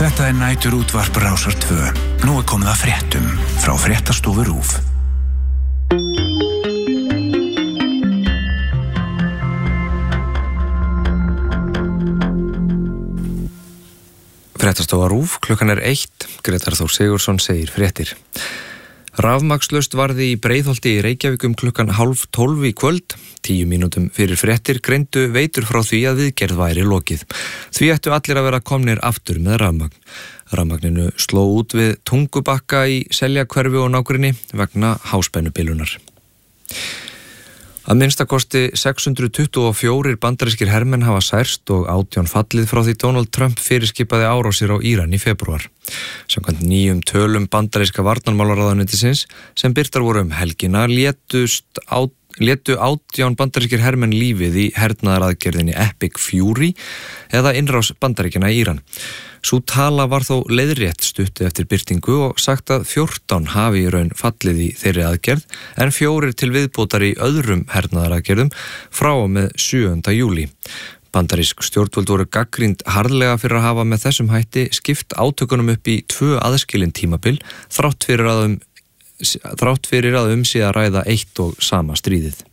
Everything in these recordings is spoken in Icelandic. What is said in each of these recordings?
Þetta næturútvarp Rásar 2. Nú komið að fréttum frá fréttastofu RÚV. Fréttastofa RÚV, klukkan 1, Grétar Þór Sigurðsson segir fréttir. Rafmagnslaust varði í Breiðholti í Reykjavík klukkan 11:30 í kvöld. 10 mínútum fyrir fréttir greindu veitur frá því að viðgerð væri lokið. Því ættu allir að vera komnir aftur með rafmagn. Rafmagninu sló út við Tungubakka í Seljakverfi og nágrenni vegna háspennubilunar. Að minnstakosti 624 bandarískir hermenn hafa særst og 18 fallið frá því Donald Trump fyrirskipaði árásir á Íran í febrúar. Samkvæmt nýjum tölum bandaríska varnarmálaráðuneytisins sem birtar voru helgina létu 18 bandarískir hermenn lífið í hernaðaraðgerðinni Epic Fury eða innrás Bandaríkjanna í Íran. Sú tala var þó leiðrétt stuttu eftir birtingu og sagt að 14 hafi í raun fallið í þeirri aðgerð en 4 til viðbótar í öðrum hernaðaraðgerðum frá og með 7. júlí. Bandarísk stjórnvöld voru gagnrýnd harðlega fyrir að hafa með þessum hætti skipt átökunum upp í 2 aðskilin tímabil þrátt fyrir að sé að ræða eitt og sama stríðið.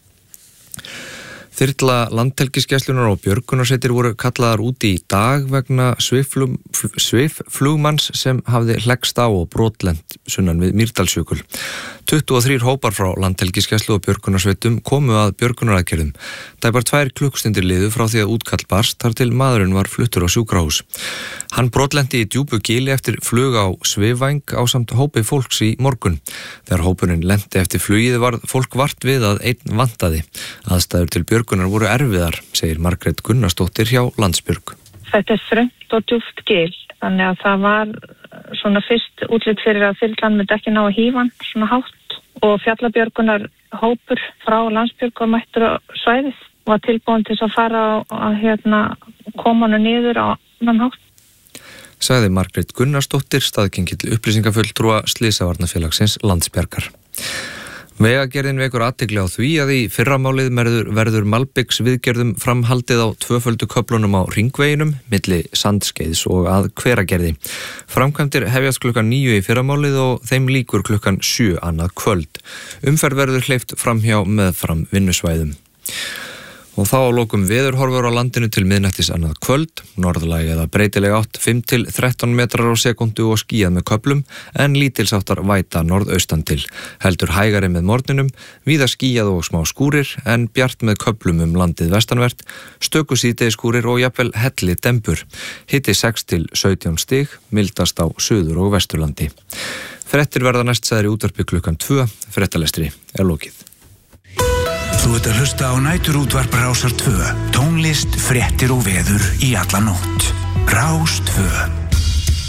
Þyrla Landhelgisgæslunnar og björgunarsveitir voru kallaðar úti í dag vegna svifflugmanns sem hafði hleggst á og brotlent sunnan við Mýrdalsjökul. 23 hópar frá Landhelgisgæslu og björgunarsveitum komu að björgunaraðgerðum. Tæpar 2 klukkstundir liðu frá því að útkall barst þar til maðurinn var fluttur á sjúkrahús. Hann brotlenti í djúpu gili eftir flug á svifvæng ásamt hópi fólks í morgun. Þegar hópurinn lenti eftir flugið varð fólk vart við að einn vantaði. Aðstæður til björgunar voru erfiðar, segir Margrét Gunnarsdóttir hjá Landsbjörg. Þetta þröngt og djúpt gil, þannig að það var svona fyrst útlit fyrir að þyrlan myndi ekki ná að hífa hann svona hátt og fjallabjörgunar hópur frá Landsbjörg var mættur á svæðið og var tilbúin til að fara að koma hann niður á annan hátt. Sagði Margrét Gunnarsdóttir, staðgengill upplýsingafulltrúa Slysavarnafélagsins Landsbjargar. Vegagerðin vekur athygli á því að í fyrramálið verður Malbiks viðgerðum framhaldið á tvöföldu köflunum á Hringveginum, milli Sandskeiðs og að Hveragerði. Framkvæmdir hefjast klukkan 9 í fyrramálið og þeim lýkur klukkan 7 annað kvöld. Umferð verður hleypt framhjá meðfram vinnusvæðum. Og þá á lokum veðurhorfur á landinu til miðnættis annað kvöld, norðlæg eða breytileg átt 5 til 13 metrar á sekundu og skýjað með köflum, en lítilsáttar væta norðaustan til. Heldur hægari með morgninum, víða skýjað og smá skúrir, en bjart með köflum landið vestanvert, stöku síðdegisskúrir og jafnvel helli dembur. Hiti 6 til 17 stig, mildast á suður- og vesturlandi. Fréttir verða næst sagðir í útvarpi klukkan 2, fréttalestri lokið. Þú ert að hlusta á næturútvarp Rásar 2. Tónlist, fréttir og veður í alla nótt. Rás 2.